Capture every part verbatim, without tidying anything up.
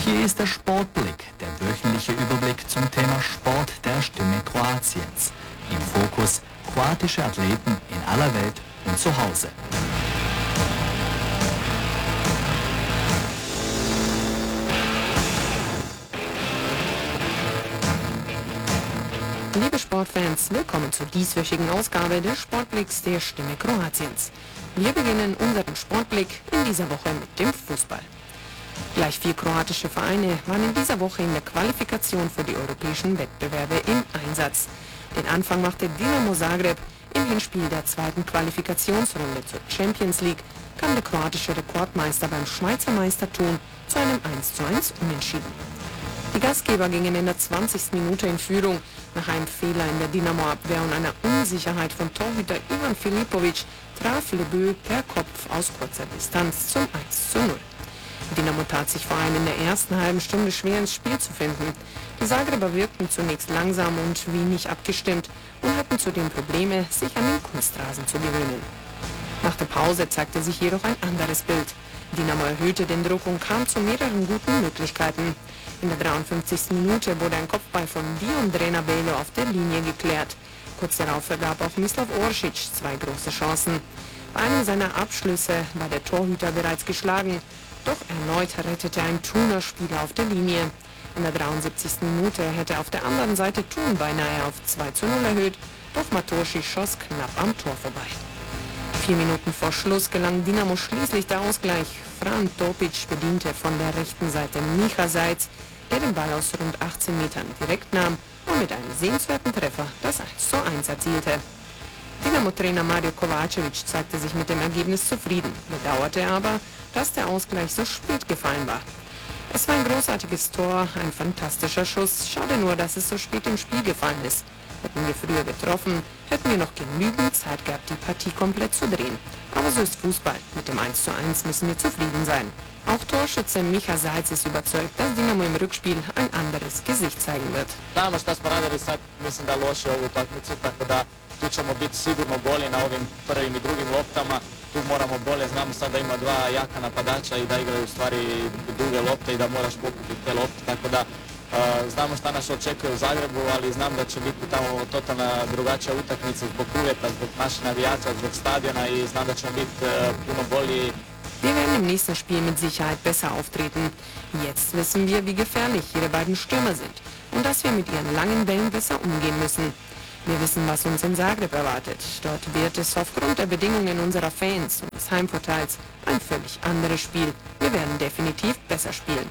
Hier ist der Sportblick, der wöchentliche Überblick zum Thema Sport der Stimme Kroatiens. Im Fokus kroatische Athleten in aller Welt und zu Hause. Liebe Sportfans, willkommen zur dieswöchigen Ausgabe des Sportblicks der Stimme Kroatiens. Wir beginnen unseren Sportblick in dieser Woche mit dem Fußball. Gleich vier kroatische Vereine waren in dieser Woche in der Qualifikation für die europäischen Wettbewerbe im Einsatz. Den Anfang machte Dinamo Zagreb. Im Hinspiel der zweiten Qualifikationsrunde zur Champions League kam der kroatische Rekordmeister beim Schweizer Meisterton zu einem eins zu eins Unentschieden. Die Gastgeber gingen in der zwanzigsten Minute in Führung. Nach einem Fehler in der Dynamo-Abwehr und einer Unsicherheit von Torhüter Ivan Filipovic traf Lebö per Kopf aus kurzer Distanz zum eins zu null. Dynamo tat sich vor allem in der ersten halben Stunde schwer ins Spiel zu finden. Die Zagreber wirkten zunächst langsam und wenig abgestimmt und hatten zudem Probleme, sich an den Kunstrasen zu gewöhnen. Nach der Pause zeigte sich jedoch ein anderes Bild. Dynamo erhöhte den Druck und kam zu mehreren guten Möglichkeiten. In der dreiundfünfzigsten Minute wurde ein Kopfball von Dion Drenabelo auf der Linie geklärt. Kurz darauf vergab auch Mislav Oršić zwei große Chancen. Bei einem seiner Abschlüsse war der Torhüter bereits geschlagen, doch erneut rettete ein Thuner Spieler auf der Linie. In der dreiundsiebzigsten Minute hätte auf der anderen Seite Thun beinahe auf zwei zu null erhöht, doch Matoši schoss knapp am Tor vorbei. Vier Minuten vor Schluss gelang Dynamo schließlich der Ausgleich. Fran Topic bediente von der rechten Seite Micha Zajc, der den Ball aus rund achtzehn Metern direkt nahm und mit einem sehenswerten Treffer das eins zu eins erzielte. Dynamo-Trainer Mario Kovačević zeigte sich mit dem Ergebnis zufrieden, bedauerte aber, dass der Ausgleich so spät gefallen war. Es war ein großartiges Tor, ein fantastischer Schuss, schade nur, dass es so spät im Spiel gefallen ist. Hätten wir früher getroffen, hätten wir noch genügend Zeit gehabt, die Partie komplett zu drehen. Aber so ist Fußball, mit dem eins zu eins müssen wir zufrieden sein. Auch Torschütze Micha Zajc ist überzeugt, dass Dynamo im Rückspiel ein anderes Gesicht zeigen wird. Znamo šta smo radili sad, mislim da loše ovu utakmicu, tako da tu ćemo biti sigurno bolji na ovim prvim i drugim loptama. Tu moramo bolje, znamo sad da ima dva jaka napadača i da igraju u stvari duge lopte i da moraš pokupiti te lopte, tako da uh, znamo šta nas očekuje u Zagrebu, ali znam da će biti tamo totalna drugačija utakmica zbog uvjeta, zbog naših navijača, zbog stadiona i znam da ćemo biti uh, puno bolji. Wir werden im nächsten Spiel mit Sicherheit besser auftreten. Jetzt wissen wir, wie gefährlich ihre beiden Stürmer sind und dass wir mit ihren langen Bällen besser umgehen müssen. Wir wissen, was uns in Zagreb erwartet. Dort wird es aufgrund der Bedingungen unserer Fans und des Heimvorteils ein völlig anderes Spiel. Wir werden definitiv besser spielen.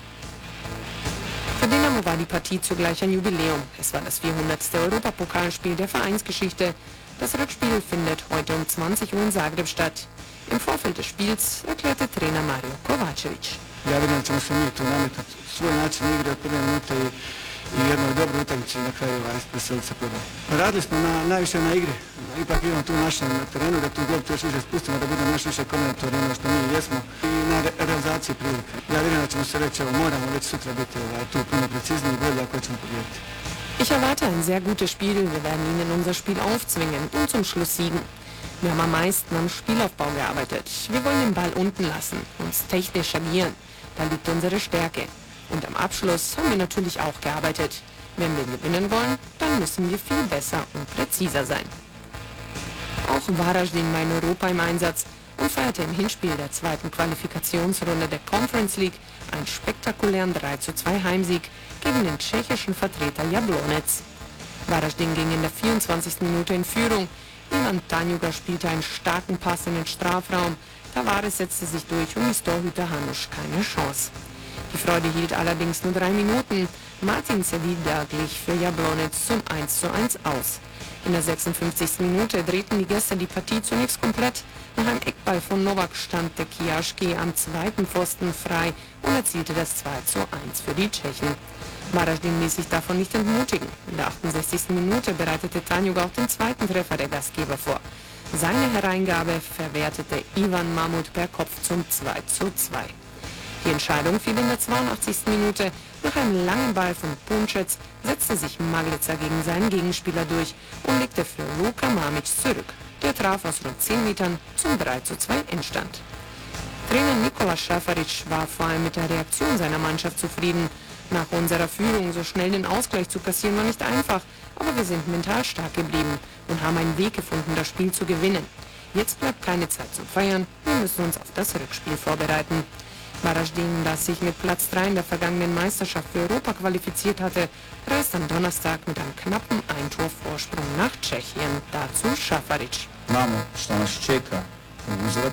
Für Dynamo war die Partie zugleich ein Jubiläum. Es war das vierhundertste Europapokalspiel der Vereinsgeschichte. Das Rückspiel findet heute um zwanzig Uhr in Zagreb statt. Im Vorfeld des Spiels erklärte Trainer Mario Kovačević. Ja vidim da ćemo se mi tu nametati svoj način igre od prve minute i, i jednoj dobroj utakmici na kraju veseliti se pobjede. Radili smo na, najviše na igri, ipak idemo tu našem terenu, da tu loptu još više spustimo, da budemo još više kombinatorni ono što mi jesmo i na re, realizaciji prilike. Ja vidim da ćemo se reći, evo moramo već sutra biti ovaj, tu puno precizniji i bolje ako ćemo pobijediti. Ich erwarte ein sehr gutes Spiel. Wir werden ihnen unser Spiel aufzwingen und zum Schluss siegen. Wir haben am meisten am Spielaufbau gearbeitet. Wir wollen den Ball unten lassen, uns technisch agieren. Da liegt unsere Stärke. Und am Abschluss haben wir natürlich auch gearbeitet. Wenn wir gewinnen wollen, dann müssen wir viel besser und präziser sein. Auch Varaždin war in Europa im Einsatz und feierte im Hinspiel der zweiten Qualifikationsrunde der Conference League einen spektakulären drei zu zwei Heimsieg gegen den tschechischen Vertreter Jablonec. Varaždin ging in der vierundzwanzigsten Minute in Führung. Ivan Tanjuga spielte einen starken Pass in den Strafraum. Tavares setzte sich durch und ließ Torhüter Hanuš keine Chance. Die Freude hielt allerdings nur drei Minuten. Martin Sevilla glich für Jablonec zum eins zu eins aus. In der sechsundfünfzigsten Minute drehten die Gäste die Partie zunächst komplett. Nach einem Eckball von Novak stand der Kijaschki am zweiten Pfosten frei und erzielte das zwei zu eins für die Tschechen. Varaždin ließ sich davon nicht entmutigen. In der achtundsechzigsten Minute bereitete Tanjuga auch den zweiten Treffer der Gastgeber vor. Seine Hereingabe verwertete Ivan Mamut per Kopf zum zwei zu zwei. Die Entscheidung fiel in der zweiundachtzigsten Minute. Nach einem langen Ball von Puncec setzte sich Maglica gegen seinen Gegenspieler durch und legte für Luka Mamić zurück. Der traf aus rund zehn Metern zum drei zu zwei Endstand. Trainer Nikola Šafarić war vor allem mit der Reaktion seiner Mannschaft zufrieden. Nach unserer Führung so schnell den Ausgleich zu kassieren war nicht einfach, aber wir sind mental stark geblieben und haben einen Weg gefunden, das Spiel zu gewinnen. Jetzt bleibt keine Zeit zum Feiern, wir müssen uns auf das Rückspiel vorbereiten. Varaždin, das sich mit Platz drei in der vergangenen Meisterschaft für Europa qualifiziert hatte, reist am Donnerstag mit einem knappen Eintorvorsprung nach Tschechien. Dazu Šafarić. Znamo što nas čeka.